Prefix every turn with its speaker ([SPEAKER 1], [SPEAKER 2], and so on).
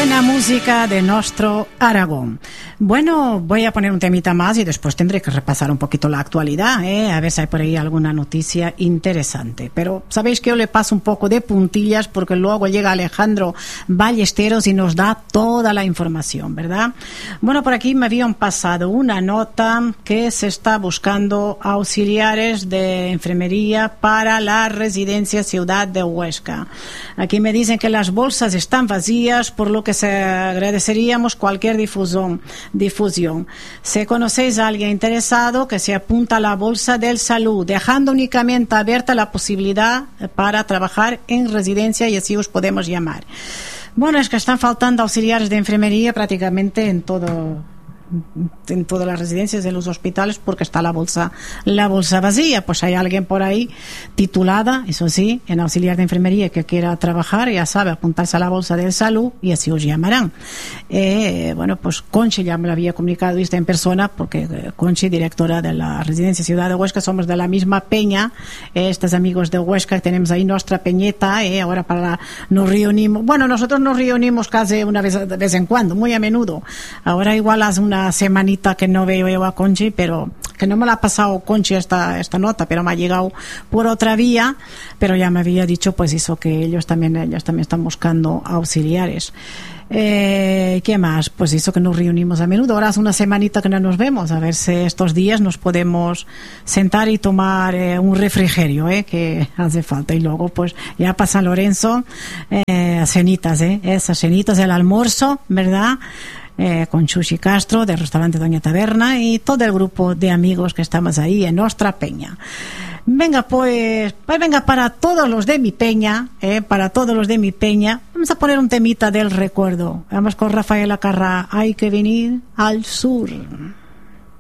[SPEAKER 1] Buena música de nuestro Aragón. Bueno, voy a poner un temita más y después tendré que repasar un poquito la actualidad, a ver si hay por ahí alguna noticia interesante. Pero sabéis que yo le paso un poco de puntillas porque luego llega Alejandro Ballesteros y nos da toda la información, ¿verdad? Bueno, por aquí me habían pasado una nota que se está buscando auxiliares de enfermería para la residencia Ciudad de Huesca. Aquí me dicen que las bolsas están vacías, por lo que se agradeceríamos cualquier difusión. Si conocéis a alguien interesado, que se apunta a la bolsa del salud, dejando únicamente abierta la posibilidad para trabajar en residencia y así os podemos llamar. Bueno, es que están faltando auxiliares de enfermería prácticamente en todas las residencias, en los hospitales, porque está la bolsa vacía. Pues hay alguien por ahí titulada, eso sí, en auxiliar de enfermería que quiera trabajar, ya sabe, apuntarse a la bolsa de salud y así os llamarán. Bueno, pues Conchi ya me lo había comunicado esto en persona, porque Conchi, directora de la residencia Ciudad de Huesca, somos de la misma peña, estos amigos de Huesca, tenemos ahí nuestra peñeta, ahora nos reunimos, bueno, nosotros nos reunimos casi una vez de vez en cuando, muy a menudo. Ahora igual hace una semanita que no veo yo a Conchi, pero que no me la ha pasado Conchi esta nota, pero me ha llegado por otra vía, pero ya me había dicho pues eso, que ellos también están buscando auxiliares. ¿Qué más? Pues eso, que nos reunimos a menudo. Ahora hace una semanita que no nos vemos, a ver si estos días nos podemos sentar y tomar un refrigerio, que hace falta. Y luego pues ya para San Lorenzo, cenitas, esas cenitas, el almuerzo, ¿verdad? Con Chuchi Castro del restaurante Doña Taberna y todo el grupo de amigos que estamos ahí en nuestra peña. Venga, pues venga, para todos los de mi peña, vamos a poner un temita del recuerdo. Vamos con Rafael Acarrá, hay que venir al sur.